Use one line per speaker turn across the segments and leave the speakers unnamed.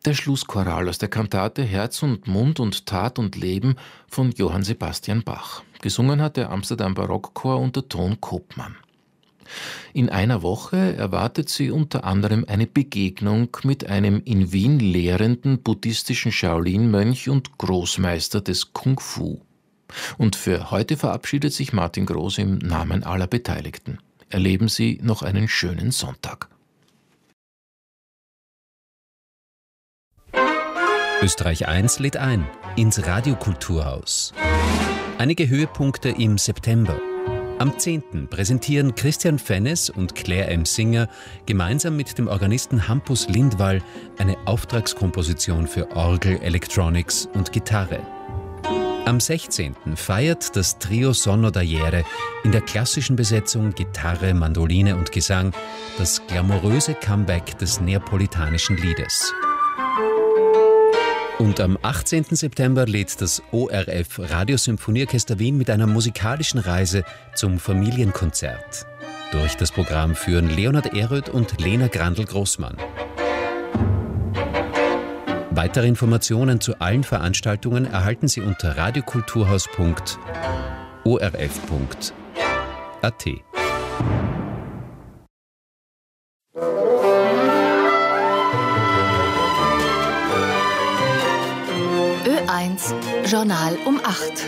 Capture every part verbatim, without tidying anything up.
Der Schlusschoral aus der Kantate Herz und Mund und Tat und Leben von Johann Sebastian Bach. Gesungen hat der Amsterdam Barockchor unter Ton Koopman. In einer Woche erwartet sie unter anderem eine Begegnung mit einem in Wien lehrenden buddhistischen Shaolin-Mönch und Großmeister des Kung Fu. Und für heute verabschiedet sich Martin Groß im Namen aller Beteiligten. Erleben Sie noch einen schönen Sonntag.
Österreich eins lädt ein ins Radiokulturhaus. Einige Höhepunkte im September. Am zehnten präsentieren Christian Fennes und Claire M. Singer gemeinsam mit dem Organisten Hampus Lindwall eine Auftragskomposition für Orgel, Electronics und Gitarre. Am sechzehnten feiert das Trio Sonno da Iere in der klassischen Besetzung Gitarre, Mandoline und Gesang das glamouröse Comeback des neapolitanischen Liedes. Und am achtzehnten September lädt das O R F Radiosymphonieorchester Wien mit einer musikalischen Reise zum Familienkonzert. Durch das Programm führen Leonhard Ehröth und Lena Grandl-Großmann. Weitere Informationen zu allen Veranstaltungen erhalten Sie unter radiokulturhaus punkt o r f punkt a t.
Ö eins Journal um acht.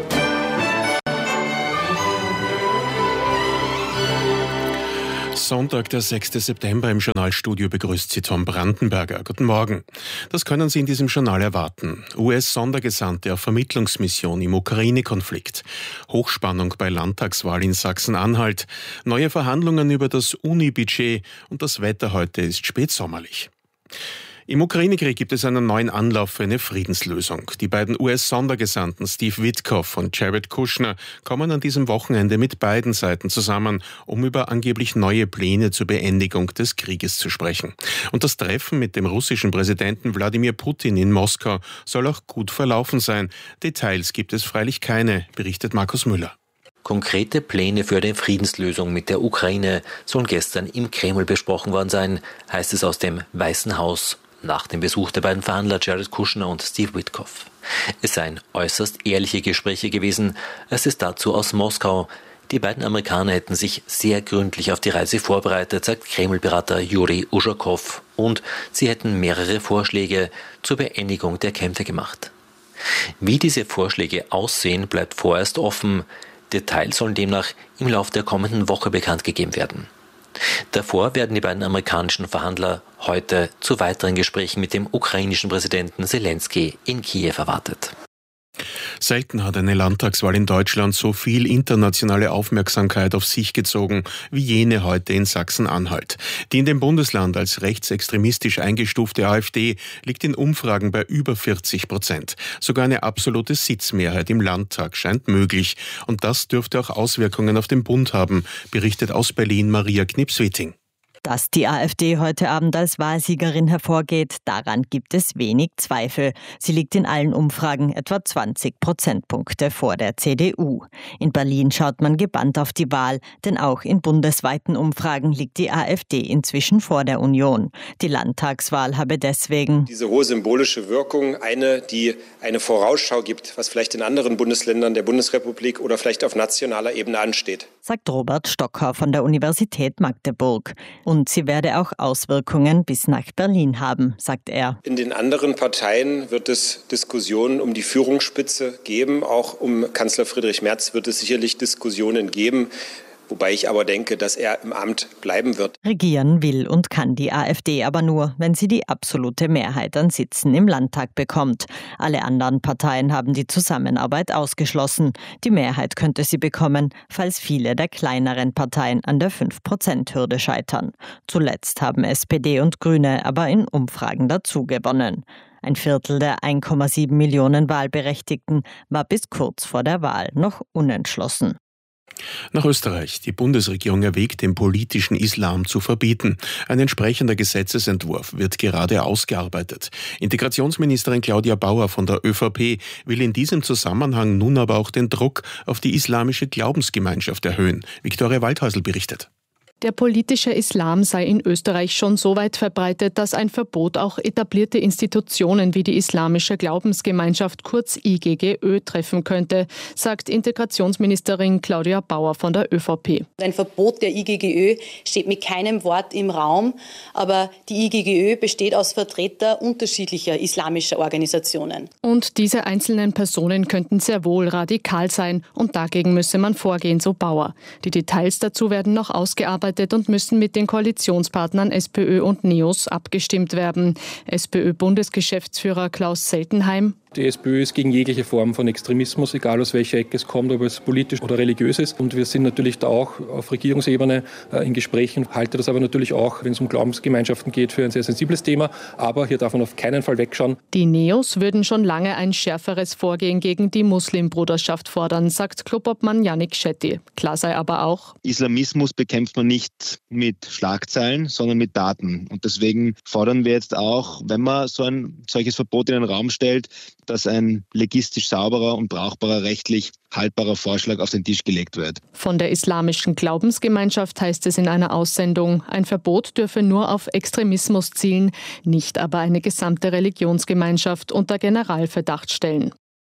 Sonntag, der sechste September, im Journalstudio begrüßt Sie Tom Brandenberger. Guten Morgen. Das können Sie in diesem Journal erwarten. U S-Sondergesandte auf Vermittlungsmission im Ukraine-Konflikt. Hochspannung bei Landtagswahl in Sachsen-Anhalt. Neue Verhandlungen über das Uni-Budget und das Wetter heute ist spätsommerlich. Im Ukraine-Krieg gibt es einen neuen Anlauf für eine Friedenslösung. Die beiden U S-Sondergesandten Steve Witkoff und Jared Kushner kommen an diesem Wochenende mit beiden Seiten zusammen, um über angeblich neue Pläne zur Beendigung des Krieges zu sprechen. Und das Treffen mit dem russischen Präsidenten Wladimir Putin in Moskau soll auch gut verlaufen sein. Details gibt es freilich keine, berichtet Markus Müller.
Konkrete Pläne für eine Friedenslösung mit der Ukraine sollen gestern im Kreml besprochen worden sein, heißt es aus dem Weißen Haus. Nach dem Besuch der beiden Verhandler Jared Kushner und Steve Witkoff. Es seien äußerst ehrliche Gespräche gewesen, es ist dazu aus Moskau. Die beiden Amerikaner hätten sich sehr gründlich auf die Reise vorbereitet, sagt Kreml-Berater Juri Uschakow, und sie hätten mehrere Vorschläge zur Beendigung der Kämpfe gemacht. Wie diese Vorschläge aussehen, bleibt vorerst offen. Details sollen demnach im Laufe der kommenden Woche bekannt gegeben werden. Davor werden die beiden amerikanischen Verhandler heute zu weiteren Gesprächen mit dem ukrainischen Präsidenten Selenskyj in Kiew erwartet.
Selten hat eine Landtagswahl in Deutschland so viel internationale Aufmerksamkeit auf sich gezogen wie jene heute in Sachsen-Anhalt. Die in dem Bundesland als rechtsextremistisch eingestufte AfD liegt in Umfragen bei über vierzig Prozent. Sogar eine absolute Sitzmehrheit im Landtag scheint möglich. Und das dürfte auch Auswirkungen auf den Bund haben, berichtet aus Berlin Maria Knips-Witting.
Dass die AfD heute Abend als Wahlsiegerin hervorgeht, daran gibt es wenig Zweifel. Sie liegt in allen Umfragen etwa zwanzig Prozentpunkte vor der C D U. In Berlin schaut man gebannt auf die Wahl, denn auch in bundesweiten Umfragen liegt die AfD inzwischen vor der Union. Die Landtagswahl habe deswegen
diese hohe symbolische Wirkung, eine, die eine Vorausschau gibt, was vielleicht in anderen Bundesländern der Bundesrepublik oder vielleicht auf nationaler Ebene ansteht,
sagt Robert Stocker von der Universität Magdeburg. Und sie werde auch Auswirkungen bis nach Berlin haben, sagt er.
In den anderen Parteien wird es Diskussionen um die Führungsspitze geben. Auch um Kanzler Friedrich Merz wird es sicherlich Diskussionen geben. Wobei ich aber denke, dass er im Amt bleiben wird.
Regieren will und kann die AfD aber nur, wenn sie die absolute Mehrheit an Sitzen im Landtag bekommt. Alle anderen Parteien haben die Zusammenarbeit ausgeschlossen. Die Mehrheit könnte sie bekommen, falls viele der kleineren Parteien an der fünf Prozent Hürde scheitern. Zuletzt haben S P D und Grüne aber in Umfragen dazu gewonnen. Ein Viertel der eins Komma sieben Millionen Wahlberechtigten war bis kurz vor der Wahl noch unentschlossen.
Nach Österreich. Die Bundesregierung erwägt, den politischen Islam zu verbieten. Ein entsprechender Gesetzesentwurf wird gerade ausgearbeitet. Integrationsministerin Claudia Bauer von der ÖVP will in diesem Zusammenhang nun aber auch den Druck auf die islamische Glaubensgemeinschaft erhöhen. Viktoria Waldhäusl berichtet.
Der politische Islam sei in Österreich schon so weit verbreitet, dass ein Verbot auch etablierte Institutionen wie die Islamische Glaubensgemeinschaft kurz I G G Ö treffen könnte, sagt Integrationsministerin Claudia Bauer von der ÖVP.
Ein Verbot der I G G Ö steht mit keinem Wort im Raum, aber die I G G Ö besteht aus Vertretern unterschiedlicher islamischer Organisationen.
Und diese einzelnen Personen könnten sehr wohl radikal sein und dagegen müsse man vorgehen, so Bauer. Die Details dazu werden noch ausgearbeitet und müssen mit den Koalitionspartnern SPÖ und NEOS abgestimmt werden. SPÖ-Bundesgeschäftsführer Klaus Seltenheim.
Die SPÖ ist gegen jegliche Form von Extremismus, egal aus welcher Ecke es kommt, ob es politisch oder religiös ist. Und wir sind natürlich da auch auf Regierungsebene in Gesprächen, halte das aber natürlich auch, wenn es um Glaubensgemeinschaften geht, für ein sehr sensibles Thema. Aber hier darf man auf keinen Fall wegschauen.
Die NEOS würden schon lange ein schärferes Vorgehen gegen die Muslimbruderschaft fordern, sagt Clubobmann Yannick Shetty. Klar sei aber auch:
Islamismus bekämpft man nicht mit Schlagzeilen, sondern mit Daten. Und deswegen fordern wir jetzt auch, wenn man so ein solches Verbot in den Raum stellt, dass ein legistisch sauberer und brauchbarer, rechtlich haltbarer Vorschlag auf den Tisch gelegt wird.
Von der Islamischen Glaubensgemeinschaft heißt es in einer Aussendung, ein Verbot dürfe nur auf Extremismus zielen, nicht aber eine gesamte Religionsgemeinschaft unter Generalverdacht stellen.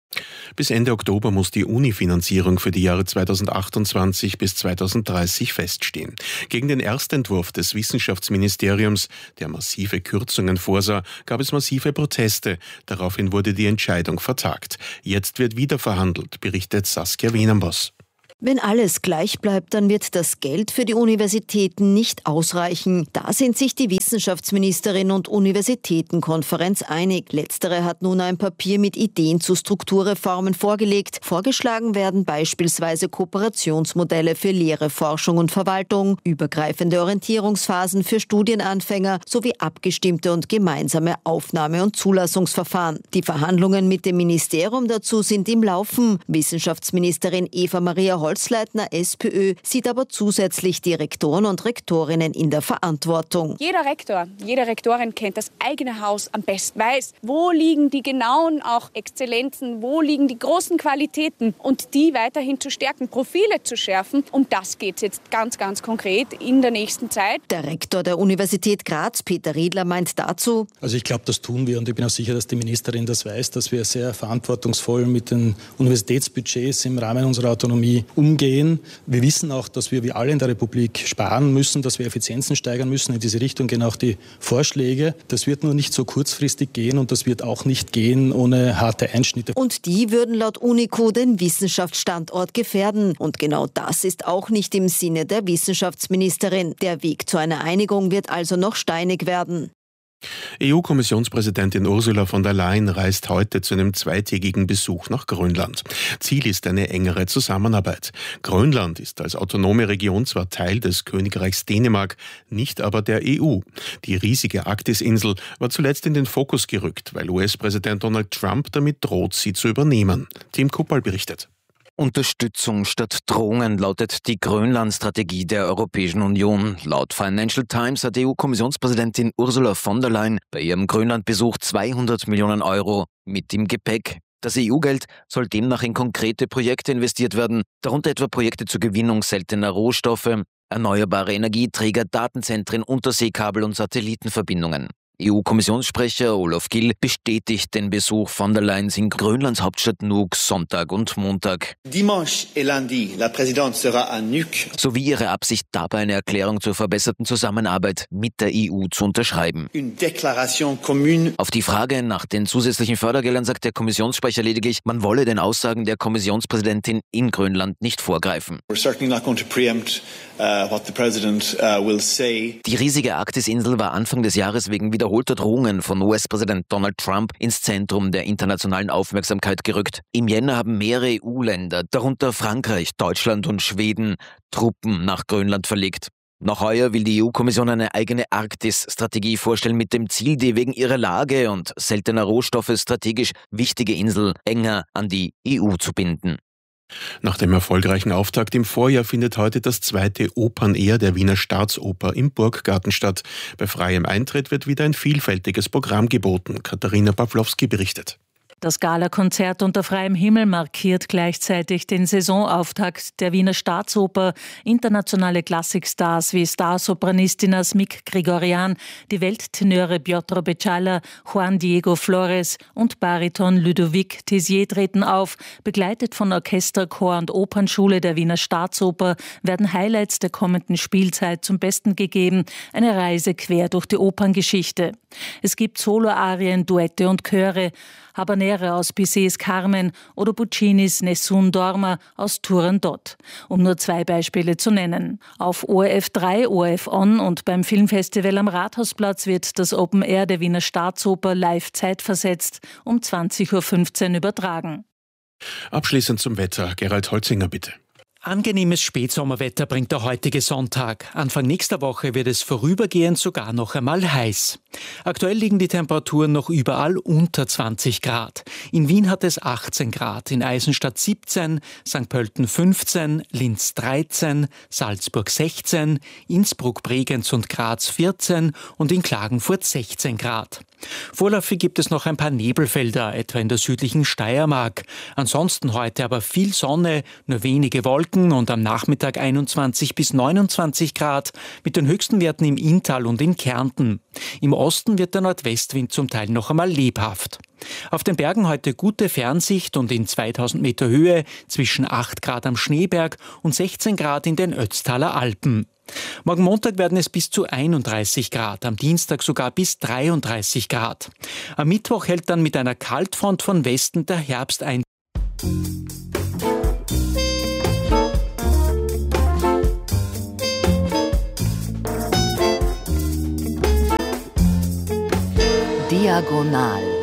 Bis Ende Oktober muss die Uni-Finanzierung für die Jahre zweitausendachtundzwanzig bis zweitausenddreißig feststehen. Gegen den Erstentwurf des Wissenschaftsministeriums, der massive Kürzungen vorsah, gab es massive Proteste. Daraufhin wurde die Entscheidung vertagt. Jetzt wird wieder verhandelt, berichtet Saskia Wienenboss.
Wenn alles gleich bleibt, dann wird das Geld für die Universitäten nicht ausreichen. Da sind sich die Wissenschaftsministerin und Universitätenkonferenz einig. Letztere hat nun ein Papier mit Ideen zu Strukturreformen vorgelegt. Vorgeschlagen werden beispielsweise Kooperationsmodelle für Lehre, Forschung und Verwaltung, übergreifende Orientierungsphasen für Studienanfänger sowie abgestimmte und gemeinsame Aufnahme- und Zulassungsverfahren. Die Verhandlungen mit dem Ministerium dazu sind im Laufen. Wissenschaftsministerin Eva Maria Holzleitner, SPÖ, sieht aber zusätzlich die Rektoren und Rektorinnen in der Verantwortung.
Jeder Rektor, jede Rektorin kennt das eigene Haus am besten, weiß, wo liegen die genauen auch Exzellenzen, wo liegen die großen Qualitäten und die weiterhin zu stärken, Profile zu schärfen. Um das geht es jetzt ganz, ganz konkret in der nächsten Zeit.
Der Rektor der Universität Graz, Peter Riedler, meint dazu:
Also ich glaube, das tun wir und ich bin auch sicher, dass die Ministerin das weiß, dass wir sehr verantwortungsvoll mit den Universitätsbudgets im Rahmen unserer Autonomie umgehen. Wir wissen auch, dass wir wie alle in der Republik sparen müssen, dass wir Effizienzen steigern müssen. In diese Richtung gehen auch die Vorschläge. Das wird nur nicht so kurzfristig gehen und das wird auch nicht gehen ohne harte Einschnitte.
Und die würden laut UNIQO den Wissenschaftsstandort gefährden. Und genau das ist auch nicht im Sinne der Wissenschaftsministerin. Der Weg zu einer Einigung wird also noch steinig werden.
E U-Kommissionspräsidentin Ursula von der Leyen reist heute zu einem zweitägigen Besuch nach Grönland. Ziel ist eine engere Zusammenarbeit. Grönland ist als autonome Region zwar Teil des Königreichs Dänemark, nicht aber der E U. Die riesige Arktis-Insel war zuletzt in den Fokus gerückt, weil U S-Präsident Donald Trump damit droht, sie zu übernehmen. Tim Kuppal berichtet.
Unterstützung statt Drohungen lautet die Grönland-Strategie der Europäischen Union. Laut Financial Times hat E U-Kommissionspräsidentin Ursula von der Leyen bei ihrem Grönland-Besuch zweihundert Millionen Euro mit im Gepäck. Das E U-Geld soll demnach in konkrete Projekte investiert werden, darunter etwa Projekte zur Gewinnung seltener Rohstoffe, erneuerbare Energieträger, Datenzentren, Unterseekabel und Satellitenverbindungen. E U-Kommissionssprecher Olaf Gill bestätigt den Besuch von der Leyen in Grönlands Hauptstadt Nuuk Sonntag und Montag.
Dimanche et lundi, la présidente sera à Nuuk.
Sowie ihre Absicht, dabei eine Erklärung zur verbesserten Zusammenarbeit mit der E U zu unterschreiben.
Une déclaration commune.
Auf die Frage nach den zusätzlichen Fördergeldern sagt der Kommissionssprecher lediglich, man wolle den Aussagen der Kommissionspräsidentin in Grönland nicht vorgreifen.
We're certainly not going to preempt uh, what the president uh, will say.
Die riesige Arktisinsel war Anfang des Jahres wegen wiederholter Drohungen von U S-Präsident Donald Trump ins Zentrum der internationalen Aufmerksamkeit gerückt. Im Jänner haben mehrere E U-Länder, darunter Frankreich, Deutschland und Schweden, Truppen nach Grönland verlegt. Noch heuer will die E U-Kommission eine eigene Arktis-Strategie vorstellen mit dem Ziel, die wegen ihrer Lage und seltener Rohstoffe strategisch wichtige Insel enger an die E U zu binden.
Nach dem erfolgreichen Auftakt im Vorjahr findet heute das zweite Open Air der Wiener Staatsoper im Burggarten statt. Bei freiem Eintritt wird wieder ein vielfältiges Programm geboten. Katharina Pawlowski berichtet.
Das Galakonzert unter freiem Himmel markiert gleichzeitig den Saisonauftakt der Wiener Staatsoper. Internationale Klassikstars wie Starsopranistin Asmik Grigorian, die Welttenöre Piotr Beczala, Juan Diego Flores und Bariton Ludovic Tessier treten auf. Begleitet von Orchester, Chor und Opernschule der Wiener Staatsoper werden Highlights der kommenden Spielzeit zum Besten gegeben. Eine Reise quer durch die Operngeschichte. Es gibt Soloarien, Duette und Chöre. Habanera aus Bizets Carmen oder Puccinis Nessun Dorma aus Turandot, um nur zwei Beispiele zu nennen. Auf O R F drei, O R F On und beim Filmfestival am Rathausplatz wird das Open Air der Wiener Staatsoper live zeitversetzt um zwanzig Uhr fünfzehn übertragen.
Abschließend zum Wetter. Gerald Holzinger, bitte.
Angenehmes Spätsommerwetter bringt der heutige Sonntag. Anfang nächster Woche wird es vorübergehend sogar noch einmal heiß. Aktuell liegen die Temperaturen noch überall unter zwanzig Grad. In Wien hat es achtzehn Grad, in Eisenstadt siebzehn, Sankt Pölten fünfzehn, Linz dreizehn, Salzburg sechzehn, Innsbruck, Bregenz und Graz vierzehn und in Klagenfurt sechzehn Grad. Vorläufig gibt es noch ein paar Nebelfelder, etwa in der südlichen Steiermark. Ansonsten heute aber viel Sonne, nur wenige Wolken und am Nachmittag einundzwanzig bis neunundzwanzig Grad mit den höchsten Werten im Inntal und in Kärnten. Im Osten wird der Nordwestwind zum Teil noch einmal lebhaft. Auf den Bergen heute gute Fernsicht und in zweitausend Meter Höhe zwischen acht Grad am Schneeberg und sechzehn Grad in den Ötztaler Alpen. Morgen Montag werden es bis zu einunddreißig Grad, am Dienstag sogar bis dreiunddreißig Grad. Am Mittwoch hält dann mit einer Kaltfront von Westen der Herbst ein.
Diagonal.